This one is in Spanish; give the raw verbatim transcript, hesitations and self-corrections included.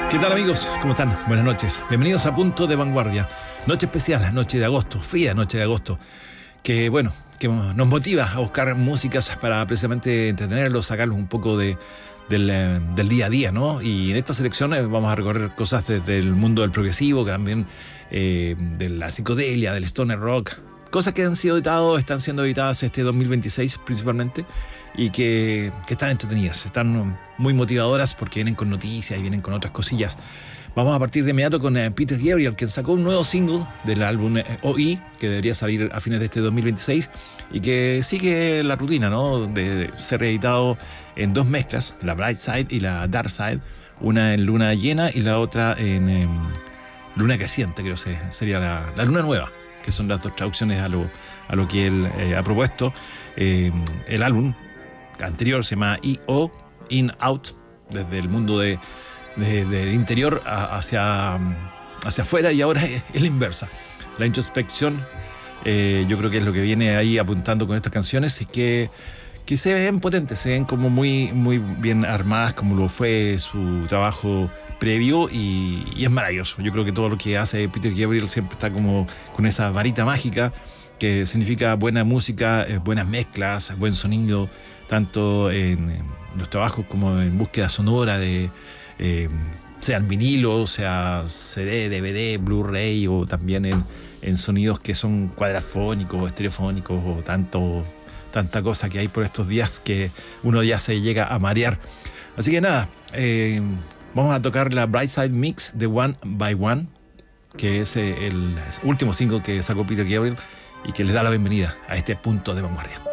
¿Qué tal, amigos? ¿Cómo están? Buenas noches. Bienvenidos a Punto de Vanguardia. Noche especial, noche de agosto, fría noche de agosto, que bueno, que nos motiva a buscar músicas para precisamente entretenerlos, sacarlos un poco de, del, eh, del día a día, ¿no? Y en esta selección eh, vamos a recorrer cosas desde el mundo del progresivo, que también eh, de la psicodelia, del stoner rock, cosas que han sido editadas, están siendo editadas este dos mil veintiséis principalmente, y que, que están entretenidas, están muy motivadoras porque vienen con noticias y vienen con otras cosillas. Vamos a partir de inmediato con eh, Peter Gabriel, quien sacó un nuevo single del álbum eh, O I, que debería salir a fines de este dos mil veintiséis, y que sigue la rutina, ¿no?, de ser editado en dos mezclas, la Bright Side y la Dark Side, una en luna llena y la otra en eh, luna creciente, creo que sería la, la luna nueva, que son las dos traducciones a lo, a lo que él eh, ha propuesto. Eh, el álbum anterior se llama I O, In Out, desde el mundo de, de, del interior a, hacia, hacia afuera, y ahora es, es la inversa. La introspección, eh, yo creo que es lo que viene ahí apuntando con estas canciones, es que, que se ven potentes, se ven como muy, muy bien armadas, como lo fue su trabajo previo, y, y es maravilloso. Yo creo que todo lo que hace Peter Gabriel siempre está como con esa varita mágica que significa buena música, eh, buenas mezclas, buen sonido, tanto en, en los trabajos como en búsqueda sonora de eh, sean vinilos, sea C D, D V D, Blu-ray, o también en, en sonidos que son cuadrafónicos, estereofónicos, o tanto, tanta cosa que hay por estos días que uno ya se llega a marear. Así que nada, eh, vamos a tocar la Bright Side Mix de One by One, que es el último single que sacó Peter Gabriel y que le da la bienvenida a este Punto de Vanguardia.